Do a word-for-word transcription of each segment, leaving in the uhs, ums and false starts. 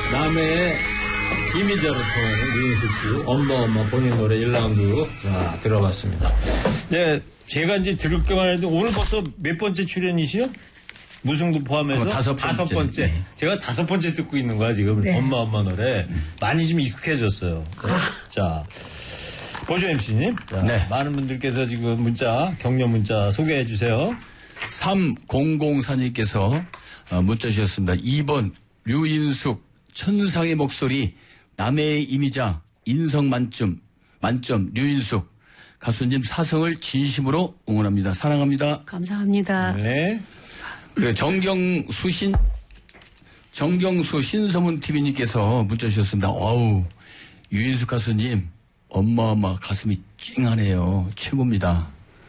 남해의 이미자로 통하는 류인숙 씨, 엄마 엄마 본인 노래 일 라운드 자 들어봤습니다. 네, 제가 이제 들을 것만 해도 오늘 벌써 몇 번째 출연이시요? 무승부 포함해서 어, 다섯 번째. 다섯 번째. 네. 제가 다섯 번째 듣고 있는 거야 지금. 네. 엄마 엄마 노래 많이 좀 익숙해졌어요. 네. 자, 보조 엠씨님, 자, 네. 많은 분들께서 지금 문자 격려 문자 소개해 주세요. 삼공공사님께서 문자 주셨습니다. 이 번 류인숙 천상의 목소리 남해의 이미자 인성 만점 만점 류인숙 가수님 사성을 진심으로 응원합니다. 사랑합니다. 감사합니다. 네. 그리고 정경수신 정경수 신서문 티비님께서 문자 주셨습니다. 어우 유인숙 가수님 엄마엄마 가슴이 찡하네요. 최고입니다.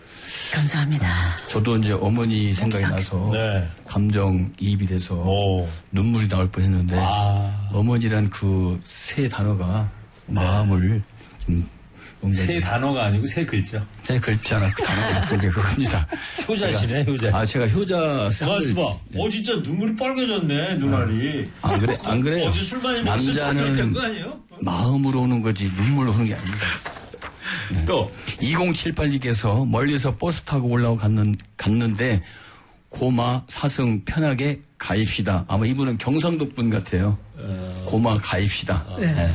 감사합니다. 저도 이제 어머니 생각이 나서 네. 감정이입이 돼서 오. 눈물이 나올 뻔했는데 아. 어머니란 그 세 단어가 마음을 좀 뭔가 세 단어가 아니고 세 글자. 세 글자나 그 단어가 그게 그겁니다. 효자시네, 효자. 아 제가 효자 가스 봐. 어, 진짜 눈물이 빨개졌네, 눈알이. 안 그래 안 그래요. 어제 술 많이 먹어서 남자는 된거 아니에요? 마음으로 오는 거지 눈물로 오는 게 아닙니다. 네. 또. 이공칠팔님께서 멀리서 버스 타고 올라오 갔는, 갔는데 고마 사승 편하게 가입시다. 아마 이분은 경상도 분 같아요. 어... 고마 가입시다. 네. 네.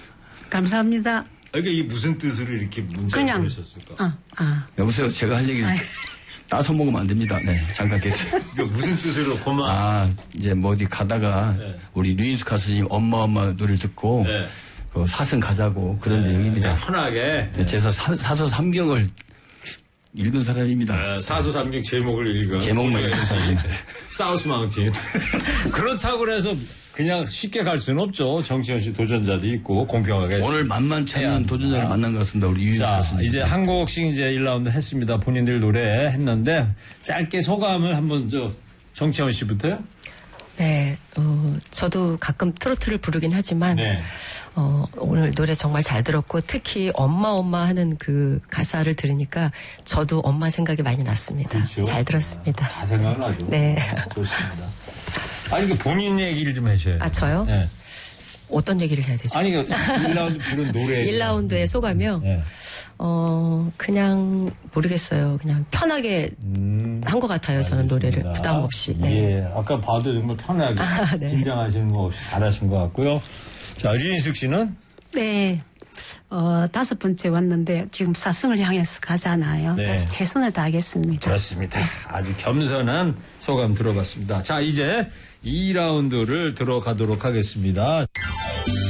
감사합니다. 그러니까 이게 무슨 뜻으로 이렇게 문자를 그냥. 보내셨을까? 아, 아. 여보세요. 제가 할 얘기 아이. 따서 먹으면 안 됩니다. 네. 잠깐 계세요. 그러니까 무슨 뜻으로 고마. 아, 이제 뭐 어디 가다가 네. 우리 류인숙 가수님 엄마 엄마 노래를 듣고 네. 그 사승 가자고 그런 네, 내용입니다. 그냥 편하게. 네. 제가 사, 사서 삼경을 읽은 사람입니다. 네, 사서삼경 제목을 읽은. 제목만 읽은 사람. 사우스 마운틴. 그렇다고 해서 그냥 쉽게 갈 수는 없죠. 정치현 씨 도전자도 있고 공평하게. 오늘 만만치 않은 해야 도전자를 합니다. 만난 것 같습니다. 우리 유인숙 자, 가수님. 이제 한 곡씩 이제 일 라운드 했습니다. 본인들 노래 했는데 짧게 소감을 한번 저 정치현 씨부터요? 네, 어, 저도 가끔 트로트를 부르긴 하지만, 네. 어, 오늘 노래 정말 잘 들었고, 특히 엄마, 엄마 하는 그 가사를 들으니까 저도 엄마 생각이 많이 났습니다. 그렇죠. 잘 들었습니다. 다 생각나죠. 네. 좋습니다. 아니, 그 본인 얘기를 좀 해줘요. 아, 저요? 네. 어떤 얘기를 해야 되죠? 아니, 그 일 라운드 부른 노래. 일 라운드의 소감이요? 네. 어, 그냥 모르겠어요. 그냥 편하게 음, 한 것 같아요. 저는 노래를 알겠습니다. 부담 없이. 네. 예, 아까 봐도 정말 편하게 아, 네. 긴장하시는 거 없이 잘하신 것 같고요. 자, 류인숙 씨는? 네. 어, 다섯 번째 왔는데 지금 사승을 향해서 가잖아요. 네. 다시 최선을 다하겠습니다. 좋습니다. 아주 겸손한 소감 들어봤습니다. 자, 이제 이 라운드를 들어가도록 하겠습니다.